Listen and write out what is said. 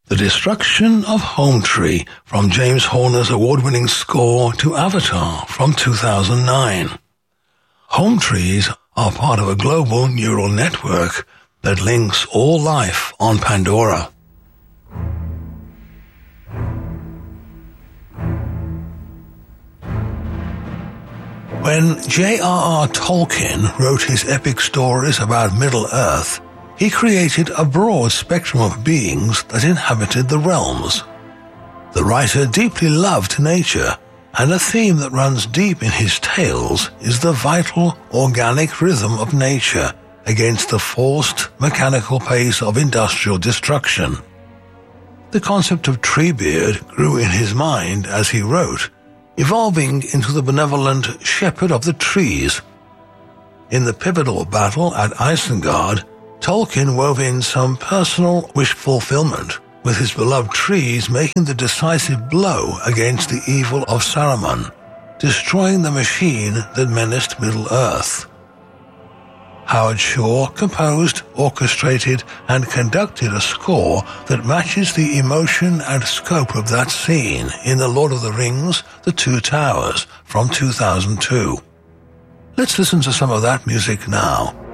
The Destruction of Home Tree from James Horner's award-winning score to Avatar from 2009. Home trees are part of a global neural network that links all life on Pandora. When J.R.R. Tolkien wrote his epic stories about Middle-earth, he created a broad spectrum of beings that inhabited the realms. The writer deeply loved nature, and a theme that runs deep in his tales is the vital, organic rhythm of nature against the forced, mechanical pace of industrial destruction. The concept of Treebeard grew in his mind as he wrote, evolving into the benevolent shepherd of the trees. In the pivotal battle at Isengard, Tolkien wove in some personal wish fulfillment, with his beloved trees making the decisive blow against the evil of Saruman, destroying the machine that menaced Middle-earth. Howard Shore composed, orchestrated, and conducted a score that matches the emotion and scope of that scene in The Lord of the Rings: The Two Towers from 2002. Let's listen to some of that music now.